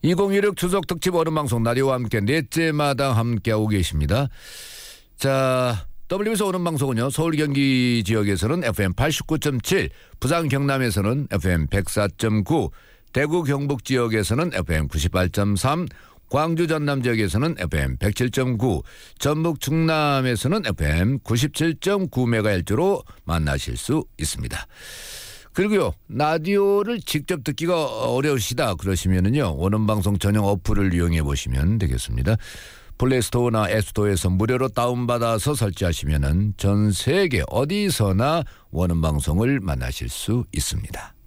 2016 추석 특집 오른방송 라디오와 함께 넷째마다 함께하고 계십니다. 자, WBS 오른방송은요, 서울 경기 지역에서는 FM 89.7, 부산 경남에서는 FM 104.9, 대구 경북 지역에서는 FM 98.3, 광주 전남 지역에서는 FM 107.9, 전북 충남에서는 FM 97.9MHz로 만나실 수 있습니다. 그리고요, 라디오를 직접 듣기가 어려우시다 그러시면은요, 오는방송 전용 어플을 이용해 보시면 되겠습니다. 플레이스토어나 앱스토어에서 무료로 다운받아서 설치하시면은 전 세계 어디서나 오는방송을 만나실 수 있습니다.